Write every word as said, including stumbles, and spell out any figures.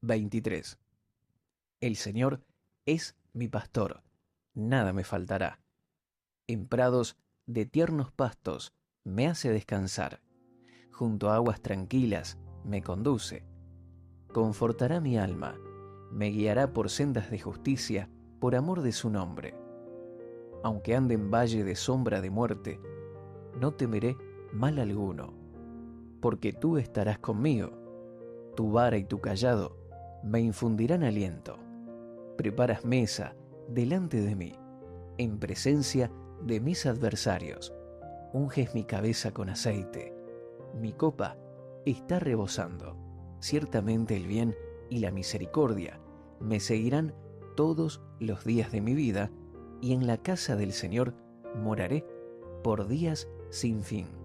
veintitrés. El Señor es mi pastor, nada me faltará. En prados de tiernos pastos me hace descansar. Junto a aguas tranquilas me conduce. Confortará mi alma, me guiará por sendas de justicia, por amor de su nombre. Aunque ande en valle de sombra de muerte, no temeré mal alguno, porque tú estarás conmigo. Tu vara y tu cayado me infundirán aliento. Preparas mesa delante de mí, en presencia de mis adversarios. Unges mi cabeza con aceite. Mi copa está rebosando. Ciertamente el bien y la misericordia me seguirán todos los días de mi vida, y en la casa del Señor moraré por días sin fin.